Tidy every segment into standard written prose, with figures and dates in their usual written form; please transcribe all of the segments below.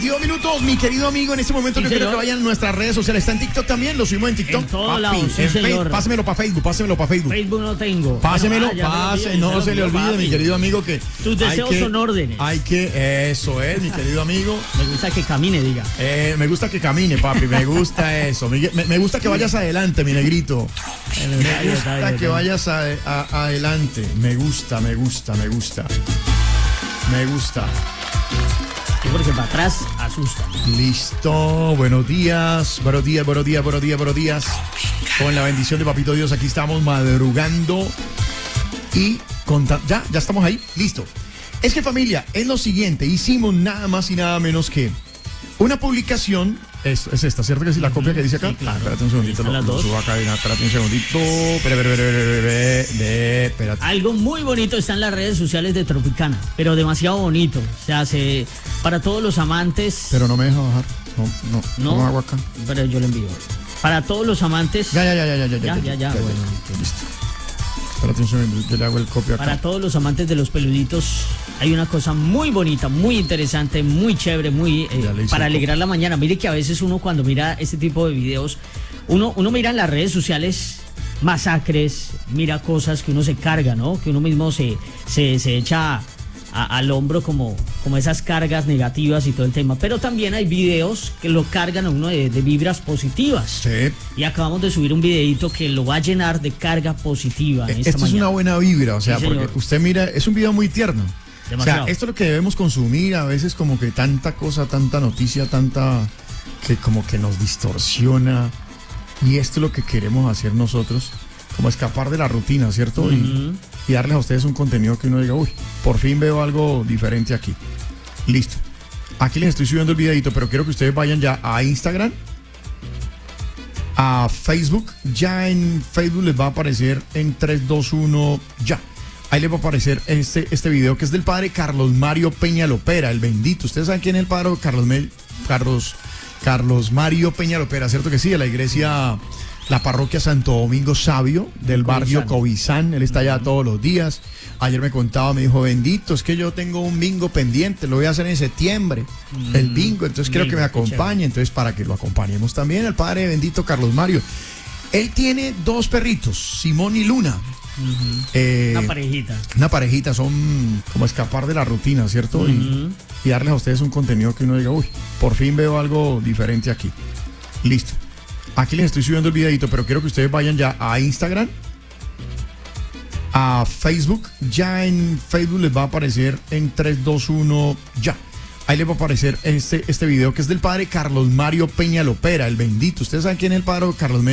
Minutos, mi querido amigo, en este momento Sí, yo quiero señor. que vayan a nuestras redes sociales. ¿Está en TikTok también? ¿Lo subimos en TikTok? En todos lados, sí, señor. Pásemelo para Facebook, Facebook no tengo. Pásemelo, Bueno, ya me lo no envío, se le olvide, papi. mi querido amigo, que Tus deseos son órdenes. Eso es, mi querido amigo. Me gusta que camine, diga. Me gusta que camine, papi, me gusta eso. Me gusta que vayas adelante, mi negrito. Me gusta que vayas adelante. Me gusta. Sí, porque para atrás asusta. Listo, buenos días. Con la bendición de Papito Dios, aquí estamos madrugando y ya estamos ahí, listo. Es que, familia, es lo siguiente, hicimos nada más y nada menos que una publicación. Es esta, ¿cierto que sí? La copia que dice acá. Sí, claro. Espérate un segundito, Están las dos. subo acá, espérate un segundito. Espérate. Algo muy bonito está en las redes sociales de Tropicana, pero demasiado bonito. O sea, para todos los amantes. Pero no me deja bajar. No hago acá. Pero yo le envío. Para todos los amantes. Ya. Bueno. Listo. Espérate un segundo, yo le hago el copia acá. Para todos los amantes de los peluditos, hay una cosa muy bonita, muy interesante, muy chévere, para alegrar la mañana. Mire que a veces uno cuando mira este tipo de videos, uno mira en las redes sociales masacres, mira cosas que uno se carga, ¿no? Que uno mismo se echa al hombro como esas cargas negativas y todo el tema. Pero también hay videos que lo cargan a uno de vibras positivas. Sí. Y acabamos de subir un videito que lo va a llenar de carga positiva. Esto es una buena vibra, o sea, Sí, porque señor. usted mira, es un video muy tierno. Demasiado. O sea, esto es lo que debemos consumir, a veces como que tanta cosa, tanta noticia, que como que nos distorsiona. Y esto es lo que queremos hacer nosotros, como escapar de la rutina, ¿cierto? Uh-huh. Y darles a ustedes un contenido que uno diga, uy, por fin veo algo diferente aquí. Listo. Aquí les estoy subiendo el videito, pero quiero que ustedes vayan ya a Instagram, a Facebook. Ya en Facebook les va a aparecer en 3, 2, 1, ya. Ahí les va a aparecer este video que es del padre Carlos Mario Peña Lopera, el bendito. ¿Ustedes saben quién es el padre Carlos Mario Peña Lopera? ¿Cierto que sí? De la iglesia, la parroquia Santo Domingo Sabio, del barrio Cobizán. Él está allá todos los días. Ayer me contaba, me dijo, bendito, es que yo tengo un bingo pendiente, lo voy a hacer en septiembre, el bingo, entonces quiero que me acompañe, entonces para que lo acompañemos también, el padre bendito Carlos Mario. Él tiene 2 perritos, Simón y Luna. Una parejita. Una parejita, son como escapar de la rutina, ¿cierto? Y darles a ustedes un contenido que uno diga, uy, por fin veo algo diferente aquí. Listo. Aquí les estoy subiendo el videito, pero quiero que ustedes vayan ya a Instagram, a Facebook. Ya en Facebook les va a aparecer en 3, 2, 1, ya. Ahí les va a aparecer este video que es del padre Carlos Mario Peña Lopera, el bendito. ¿Ustedes saben quién es el padre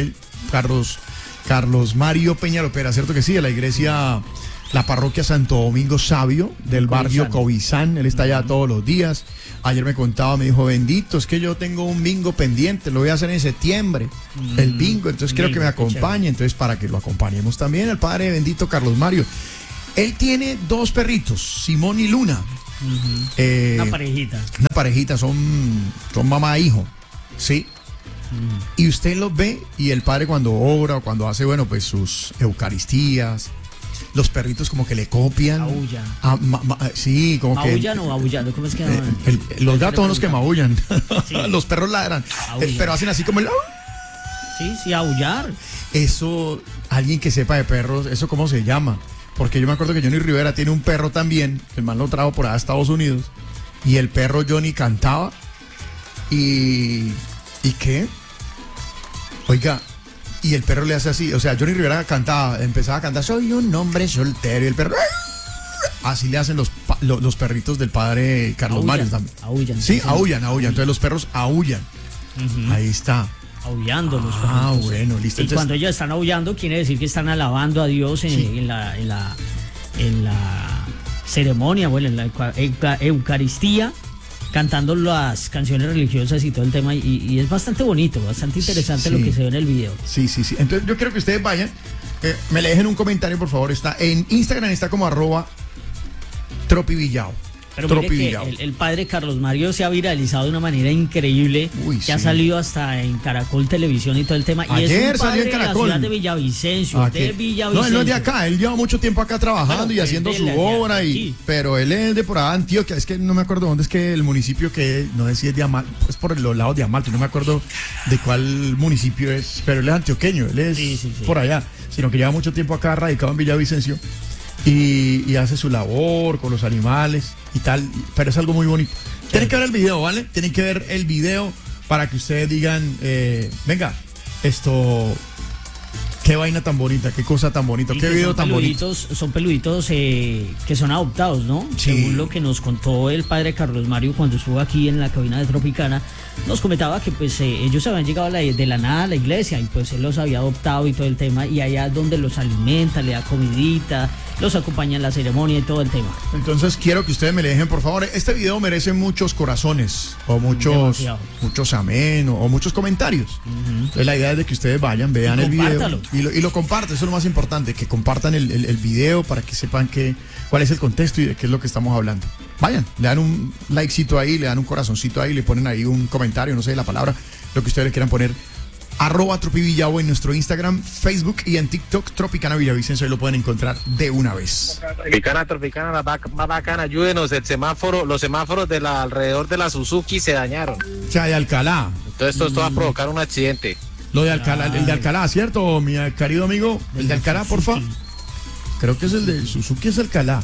Carlos Mario Peña Lopera? ¿Cierto que sí? De la iglesia, la parroquia Santo Domingo Sabio, del barrio Cobizán. Él está allá todos los días. Ayer me contaba, me dijo, bendito, es que yo tengo un bingo pendiente, lo voy a hacer en septiembre, el bingo, entonces quiero que me acompañe, entonces para que lo acompañemos también, el padre bendito Carlos Mario. Él tiene 2 perritos, Simón y Luna. Una parejita. Una parejita, son mamá e hijo, ¿sí? Y usted los ve, y el padre cuando ora o cuando hace, bueno, pues sus eucaristías, los perritos como que le copian. Aullan. Sí, como que... ¿Maullan o aullando? ¿Cómo es que los gatos son los que maullan. Sí. Los perros ladran. Pero hacen así como el... Sí, aullar. Eso, alguien que sepa de perros, ¿eso cómo se llama? Porque yo me acuerdo que Johnny Rivera tiene un perro también, el man lo trajo por allá a Estados Unidos, y el perro Johnny cantaba, ¿y qué? Oiga, y el perro le hace así, o sea, Johnny Rivera empezaba a cantar, soy un hombre soltero, y el perro... Así le hacen los perritos del padre Carlos Mario también. Aullan. Sí, aullan. Entonces los perros aullan. Ahí está. Aullando los perritos. Bueno, listo. Y Entonces, cuando ellos están aullando, quiere decir que están alabando a Dios en la ceremonia, bueno, en la Eucaristía, cantando las canciones religiosas y todo el tema. Y es bastante bonito, bastante interesante lo que se ve en el video. Sí. Entonces yo quiero que ustedes vayan, me le dejen un comentario, por favor. Está en Instagram, está como @tropivillao. Pero mire que el padre Carlos Mario se ha viralizado de una manera increíble. Que ha salido hasta en Caracol Televisión y todo el tema. Ayer y es un salió en Caracol. De la ciudad de Villavicencio, No, él no es de acá, él lleva mucho tiempo acá trabajando y haciendo su obra, pero él es de por allá, Antioquia. Es que no me acuerdo dónde es que el municipio que, no sé si es Diamante, es por los lados de Diamante, no me acuerdo de cuál municipio es, pero él es antioqueño, él es por allá, sino que lleva mucho tiempo acá radicado en Villavicencio. Y hace su labor con los animales y tal, pero es algo muy bonito. Tienen que ver el video, ¿vale? Tienen que ver el video para que ustedes digan, venga, esto, qué vaina tan bonita, qué cosa tan bonita, qué video tan bonito. Son peluditos que son adoptados, ¿no? Sí. Según lo que nos contó el padre Carlos Mario cuando estuvo aquí en la cabina de Tropicana, nos comentaba que pues ellos habían llegado de la nada a la iglesia y pues él los había adoptado y todo el tema, y allá es donde los alimenta, le da comidita, los acompaña en la ceremonia y todo el tema. Entonces quiero que ustedes me le dejen, por favor, este video merece muchos corazones o muchos amén o muchos comentarios. Entonces la idea es de que ustedes vayan, vean el video y lo compartan, eso es lo más importante, que compartan el video para que sepan cuál es el contexto y de qué es lo que estamos hablando. Vayan, le dan un likecito ahí, le dan un corazoncito ahí, le ponen ahí un comentario, no sé la palabra, lo que ustedes le quieran poner. @tropivillavo en nuestro Instagram, Facebook y en TikTok, Tropicana Villavicencio, ahí lo pueden encontrar de una vez. Tropicana, la más bacana, ayúdenos, los semáforos alrededor de la Suzuki se dañaron. O sea, de Alcalá. Entonces esto va a provocar un accidente. Lo de Alcalá, el de Alcalá, ¿cierto, mi querido amigo? El de Alcalá, porfa. Creo que es el de Suzuki, es Alcalá.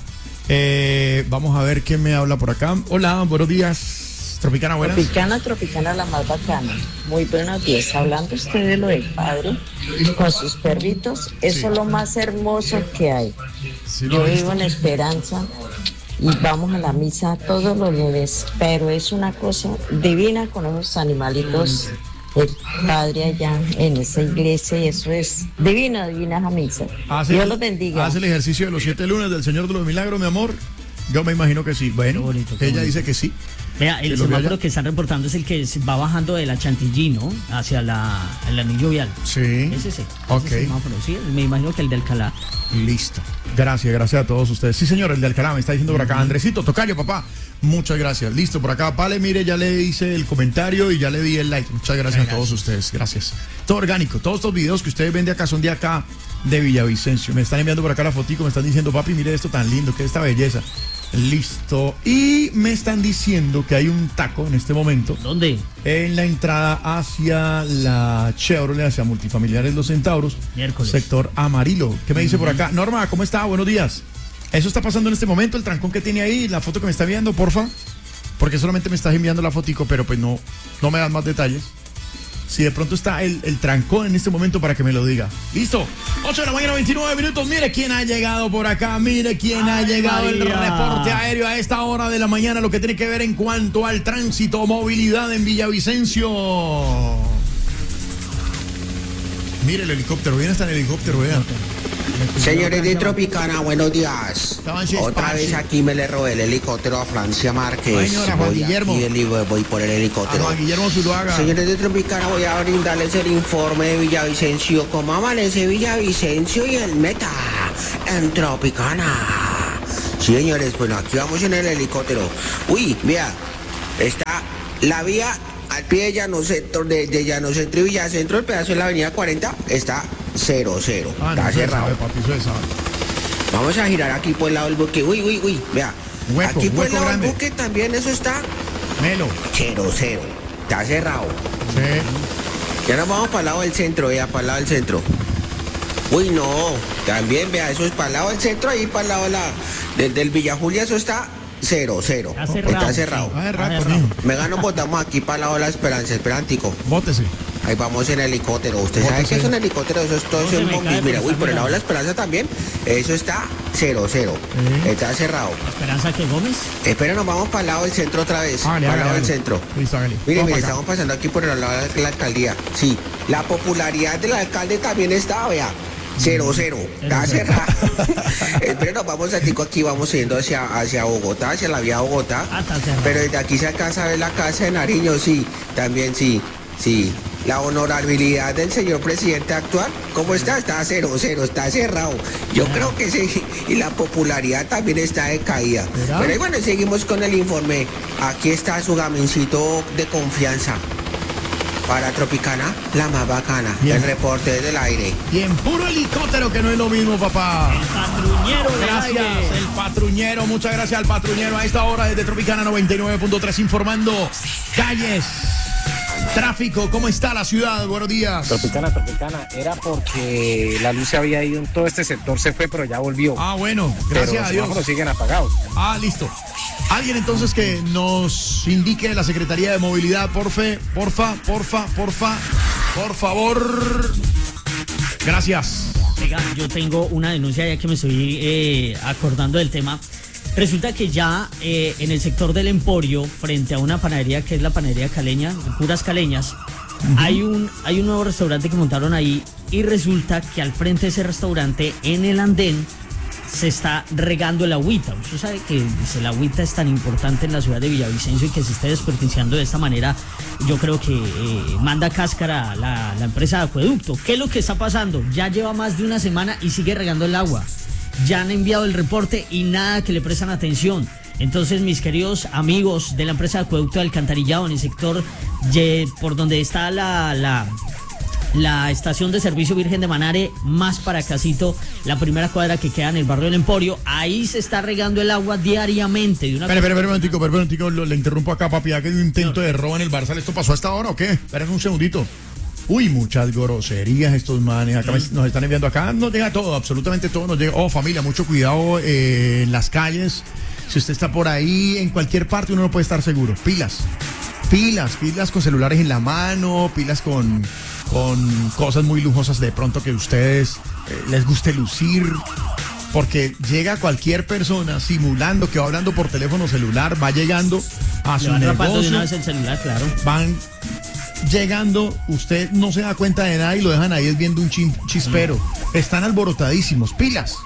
Vamos a ver quién me habla por acá. Hola, buenos días. Tropicana, buenas. Tropicana, la más bacana. Muy buenos días. Hablando usted de lo del padre con sus perritos, eso es lo más hermoso que hay. Yo vivo en Esperanza y vamos a la misa todos los lunes, pero es una cosa divina con esos animalitos. El padre allá en esa iglesia, y eso es divina esa misa. Dios los bendiga. ¿Hace el ejercicio de los 7 lunes del Señor de los Milagros, mi amor? Yo me imagino que sí. Bueno, bonito, ella dice que sí. Vea, el semáforo que están reportando es el que va bajando de la Chantilly, ¿no? Hacia el anillo vial. Sí. Es ese. Ok. Ese semáforo, sí, me imagino que el de Alcalá. Listo. Gracias a todos ustedes. Sí, señor, el de Alcalá me está diciendo por acá. Andresito, tocayo, papá. Muchas gracias. Listo, por acá. Vale, mire, ya le hice el comentario y ya le di el like. Muchas gracias a todos ustedes. Gracias. Todo orgánico. Todos estos videos que ustedes ven de acá son de acá, de Villavicencio. Me están enviando por acá la fotico, me están diciendo, papi, mire esto tan lindo, que esta belleza. Listo. Y me están diciendo que hay un taco en este momento. ¿Dónde? En la entrada hacia la Chevrolet, hacia Multifamiliares Los Centauros. Miércoles. Sector Amarillo. ¿Qué me dice por acá? Norma, ¿cómo está? Buenos días. ¿Eso está pasando en este momento? El trancón que tiene ahí, la foto que me está enviando, porfa. Porque solamente me estás enviando la fotico, pero pues no me das más detalles. Si de pronto está el trancón en este momento, para que me lo diga. Listo, 8 de la mañana, 29 minutos. Mire quién ha llegado por acá. Mire quién ha llegado. María. El reporte aéreo a esta hora de la mañana, lo que tiene que ver en cuanto al tránsito, movilidad en Villavicencio. Mire el helicóptero, viene hasta el helicóptero, vean. Señores de Tropicana, buenos días. Otra vez aquí me le robé el helicóptero a Francia Márquez. Voy por el helicóptero. Guillermo Zuluaga. Señores de Tropicana, voy a brindarles el informe de Villavicencio. ¿Cómo amanece Villavicencio y el Meta en Tropicana? Sí, señores, bueno, aquí vamos en el helicóptero. Uy, vea, está la vía al pie de Llano Centro, de Llano Centro y Villacentro, el pedazo de la avenida 40, está 0-0. Está cerrado. Vamos a girar aquí por el lado del buque. Uy, vea. Aquí por el lado del buque también eso está 0-0. Está cerrado. Sí. Ya nos vamos para el lado del centro, vea, para el lado del centro. Uy, no, también, vea, eso es para el lado del centro, ahí para el lado del Villa Julia, eso está 0-0. Está cerrado. Me gano, botamos aquí para el lado de la Esperanza. Esperantico. Bótese. Ahí vamos en helicóptero. Usted sabe que es un helicóptero, eso es todo, es un bombis. Mira, por el lado de la Esperanza también, eso está 0-0. Está cerrado. ¿Esperanza que Gómez? Espera, nos vamos para el lado del centro otra vez. Para el lado del centro. Listo, mire, estamos pasando aquí por el lado de la alcaldía. Sí, la popularidad del alcalde también está, vea. 0-0, está cerrado. Pero nos vamos aquí, vamos yendo hacia Bogotá, hacia la vía Bogotá. Pero desde aquí se alcanza a ver la casa de Nariño, sí, también sí. la honorabilidad del señor presidente actual, ¿cómo está? Está a 0-0, está cerrado. Yo creo que sí, y la popularidad también está de caída. Pero bueno, seguimos con el informe. Aquí está su gamincito de confianza. Para Tropicana, la más bacana. Bien. El reporte del aire. Y en puro helicóptero, que no es lo mismo, papá. El patruñero del Gracias, aire. el patruñero. Muchas gracias al patruñero a esta hora desde Tropicana 99.3 informando calles. Tráfico, ¿cómo está la ciudad? Buenos días. Tropicana, era porque la luz se había ido en todo este sector, se fue, pero ya volvió. Ah, bueno, gracias a Dios. Los semáforos siguen apagados. Ah, listo. Alguien entonces que nos indique la Secretaría de Movilidad, por favor. Gracias. Oiga, yo tengo una denuncia ya que me estoy acordando del tema. Resulta que ya en el sector del Emporio, frente a una panadería que es la panadería Caleña, Puras Caleñas, hay un nuevo restaurante que montaron ahí y resulta que al frente de ese restaurante, en el andén, se está regando el agüita. Usted sabe que el agüita es tan importante en la ciudad de Villavicencio y que se esté desperdiciando de esta manera, yo creo que manda cáscara la empresa de acueducto. ¿Qué es lo que está pasando? Ya lleva más de una semana y sigue regando el agua. Ya han enviado el reporte y nada que le prestan atención. Entonces, mis queridos amigos de la empresa de acueducto de Alcantarillado, en el sector por donde está la estación de servicio Virgen de Manare, más para Casito, la primera cuadra que queda en el barrio del Emporio, ahí se está regando el agua diariamente. Espera un momentico, le interrumpo acá, papi, que hay un intento de robo en el Barzal. ¿Esto pasó hasta ahora o qué? Esperen un segundito. Uy, muchas groserías estos manes. Acá nos están enviando acá. Nos llega todo, absolutamente todo nos llega. Oh, familia, mucho cuidado en las calles. Si usted está por ahí, en cualquier parte, uno no puede estar seguro. Pilas con celulares en la mano, pilas con cosas muy lujosas de pronto que a ustedes les guste lucir. Porque llega cualquier persona simulando que va hablando por teléfono celular, va llegando a su negocio. De una vez el celular, claro. Van llegando, usted no se da cuenta de nada y lo dejan ahí viendo un chispero. Están alborotadísimos. Pilas,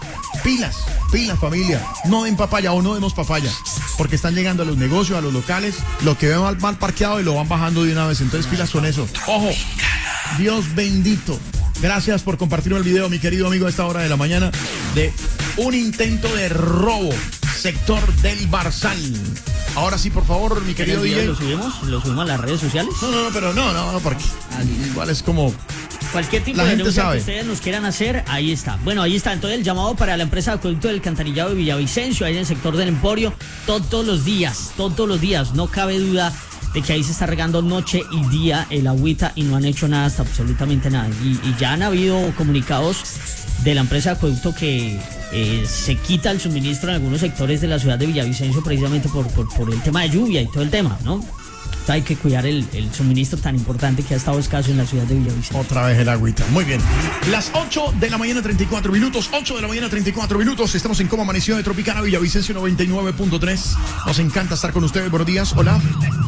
familia. No den papaya o no demos papaya. Porque están llegando a los negocios, a los locales, lo que ven mal parqueado y lo van bajando de una vez. Entonces pilas con eso. Ojo, Dios bendito. Gracias por compartirme el video, mi querido amigo, a esta hora de la mañana, de un intento de robo, sector del Barzal. Ahora sí, por favor, mi querido DJ. ¿Lo subimos a las redes sociales? No, porque igual es como... Cualquier tipo de denuncia que ustedes nos quieran hacer, ahí está. Bueno, ahí está. Entonces el llamado para la empresa de acueducto del Alcantarillado de Villavicencio, ahí en el sector del Emporio, todos los días. No cabe duda de que ahí se está regando noche y día el agüita y no han hecho nada, hasta absolutamente nada. Y ya han habido comunicados de la empresa de acueducto que se quita el suministro en algunos sectores de la ciudad de Villavicencio precisamente por el tema de lluvia y todo el tema, ¿no? Hay que cuidar el suministro tan importante que ha estado escaso en la ciudad de Villavicencio. Otra vez el agüita. Muy bien. Las 8 de la mañana, 34 minutos. 8 de la mañana, 34 minutos. Estamos en Cómo Amaneció de Tropicana, Villavicencio 99.3. Nos encanta estar con ustedes. Buenos días. Hola.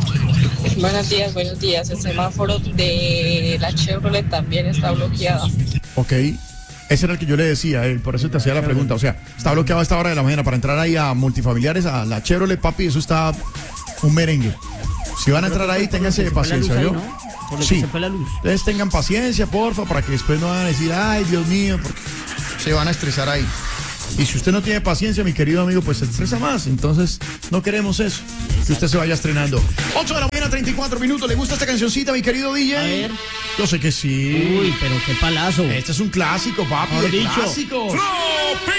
Buenos días. El semáforo de la Chevrolet también está bloqueado. Ok. Ese era el que yo le decía, por eso te hacía la pregunta. O sea, está bloqueado a esta hora de la mañana para entrar ahí a multifamiliares, a la Chevrolet, papi. Eso está un merengue. Si van a entrar ahí, ténganse paciencia, ¿yo? Sí. Se fue la luz. Entonces tengan paciencia, porfa, para que después no van a decir, ay, Dios mío, porque se van a estresar ahí. Y si usted no tiene paciencia, mi querido amigo, pues se estresa más. Entonces, no queremos eso. Que usted se vaya estrenando. 8 de la mañana, 34 minutos. ¿Le gusta esta cancioncita, mi querido DJ? A ver. Yo sé que sí. Uy, pero qué palazo. Este es un clásico, papi. Por dicho. Clásico.